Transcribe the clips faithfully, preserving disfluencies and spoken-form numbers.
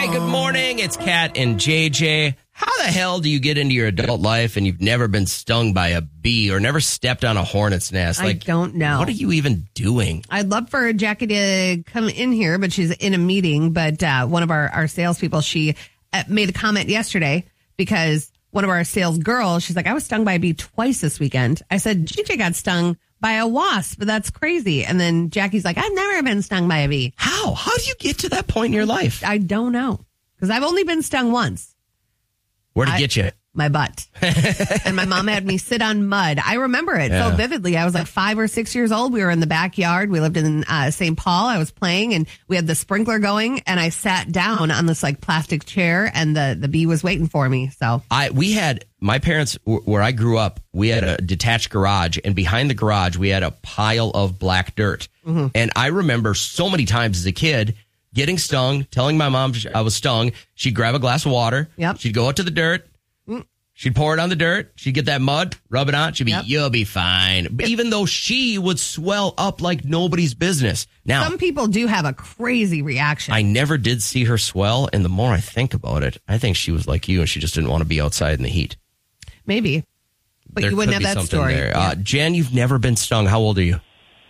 Hi, good morning. It's Kat and J J. How the hell do you get into your adult life and you've never been stung by a bee or never stepped on a hornet's nest? I don't know. What are you even doing? I'd love for Jackie to come in here, but she's in a meeting. But uh, one of our, our salespeople, she uh, made a comment yesterday because one of our sales girls, she's like, I was stung by a bee twice this weekend. I said, J J got stung by a wasp, but that's crazy. And then Jackie's like, I've never been stung by a bee. How? How do you get to that point in your life? I don't know. Because I've only been stung once. Where'd it I, get you? My butt. And my mom had me sit on mud. I remember it Yeah. so vividly. I was like five or six years old. We were in the backyard. We lived in uh, Saint Paul. I was playing and we had the sprinkler going and I sat down on this like plastic chair and the, the bee was waiting for me. So I we had my parents where I grew up. We had a detached garage, and behind the garage we had a pile of black dirt. Mm-hmm. And I remember so many times as a kid getting stung, telling my mom I was stung. She'd grab a glass of water. Yep. She'd go out to the dirt. Mm. She'd pour it on the dirt. She'd get that mud, rub it on. She'd be, Yep. you'll be fine. But even though she would swell up like nobody's business. Now, some people do have a crazy reaction. I never did see her swell. And the more I think about it, I think she was like you and she just didn't want to be outside in the heat. Maybe. But There you wouldn't could have be that something story. there. Yeah. Uh, Jen, you've never been stung. How old are you?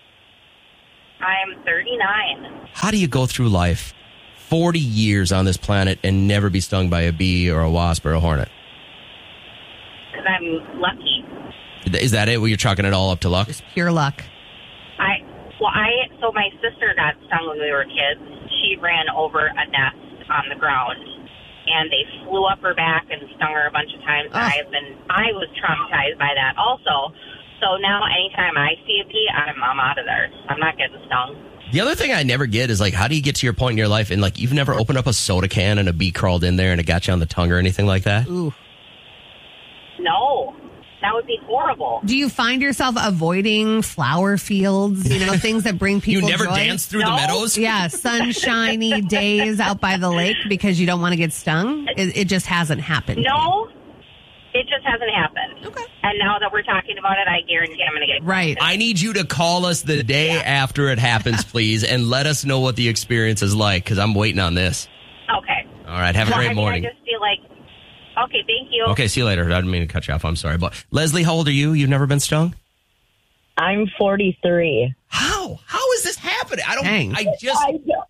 I'm thirty-nine. How do you go through life forty years on this planet and never be stung by a bee or a wasp or a hornet? Because I'm lucky. Is that it? Well, you're chalking it all up to luck? Just pure luck. I well, I so my sister got stung when we were kids. She ran over a nest on the ground, and they flew up her back and stung her a bunch of times. Oh. I've been I was traumatized by that also. So now, anytime I see a bee, I'm I'm out of there. I'm not getting stung. The other thing I never get is, like, how do you get to your point in your life and, like, you've never opened up a soda can and a bee crawled in there and it got you on the tongue or anything like that? Ooh. No, that would be horrible. Do you find yourself avoiding flower fields, you know, things that bring You people never joy? dance through the No. meadows? Yeah, sunshiny days out by the lake because you don't want to get stung? It, it just hasn't happened. No, it just hasn't happened. Okay. And now that we're talking about it, I guarantee I'm going to get Right. I need you to call us the day after it happens, please, and let us know what the experience is like, because I'm waiting on this. Okay. All right, have a Well, great I mean, morning. I just feel like, okay, thank you. Okay, see you later. I didn't mean to cut you off. I'm sorry. But Leslie, how old are you? You've never been stung? I'm forty-three. How? How is this happening? I don't. Dang. I just. I don't,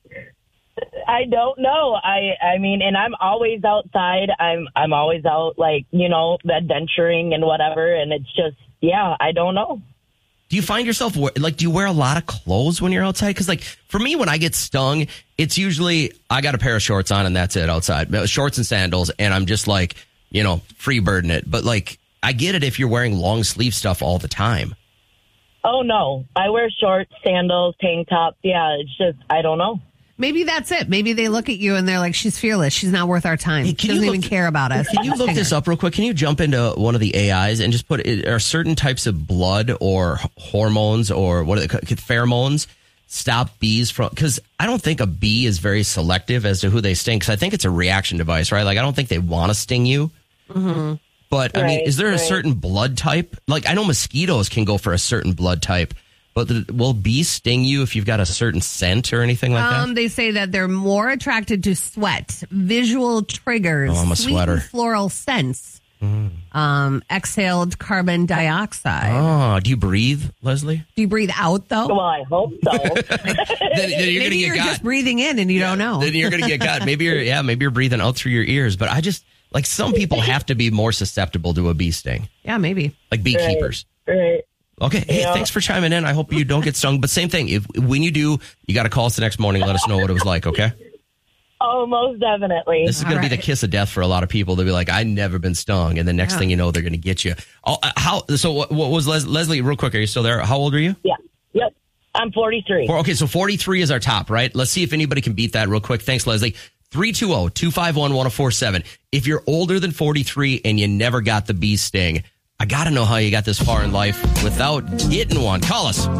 I don't know. I I mean, and I'm always outside. I'm I'm always out, like, you know, adventuring and whatever. And it's just, yeah, I don't know. Do you find yourself we- like? Do you wear a lot of clothes when you're outside? Because, like, for me, when I get stung, it's usually I got a pair of shorts on and that's it outside, shorts and sandals, and I'm just like, you know, free birding it. But like, I get it if you're wearing long sleeve stuff all the time. Oh no, I wear shorts, sandals, tank tops. Yeah, it's just, I don't know. Maybe that's it. Maybe they look at you and they're like, she's fearless. She's not worth our time. Hey, She can doesn't you even look- care about us. Can you look Hang this on. up real quick? Can you jump into one of the A Is and just put, are certain types of blood or hormones or what are they called, pheromones stop bees from, because I don't think a bee is very selective as to who they sting, because I think it's a reaction device, right? Like, I don't think they want to sting you. Mm-hmm. But, I mean, Right, is there a right. certain blood type? Like, I know mosquitoes can go for a certain blood type, but the, will bees sting you if you've got a certain scent or anything like Um, that? they say that they're more attracted to sweat, visual triggers, Oh, I'm a sweet sweater. and floral scents, um, exhaled carbon dioxide. Oh, do you breathe, Leslie? Do you breathe out though? Well, I hope so. Then, then you're Maybe going to you're get got. just breathing in and you don't know. Then you're going to get got. Maybe you're, yeah, maybe you're breathing out through your ears. But I just, like, some people have to be more susceptible to a bee sting, Yeah, maybe. like beekeepers. Right. Okay. Hey, Yeah. thanks for chiming in. I hope you don't get stung. But same thing. If when you do, you got to call us the next morning. Let us know what it was like. Okay. Oh, most definitely. This is going to be the right. kiss of death for a lot of people. They'll be like, "I never been stung," and the next Yeah. thing you know, they're going to get you. Oh, uh, how? So what, what was Les- Leslie? Real quick, are you still there? How old are you? Yeah. Yep. I'm forty-three. Four, okay, so forty-three is our top, right? Let's see if anybody can beat that real quick. Thanks, Leslie. three two zero, two five one, one zero four seven. If you're older than forty-three and you never got the bee sting, I got to know how you got this far in life without getting one. Call us.